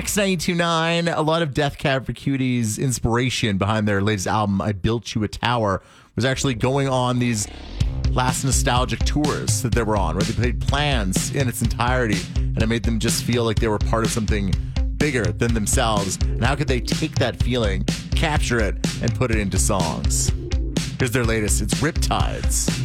X929, a lot of Death Cab for Cutie's inspiration behind their latest album, I Built You a Tower, was actually going on these last nostalgic tours that they were on, where they played Plans in its entirety, and it made them just feel like they were part of something bigger than themselves. And how could they take that feeling, capture it, and put it into songs? Here's their latest. It's Riptides.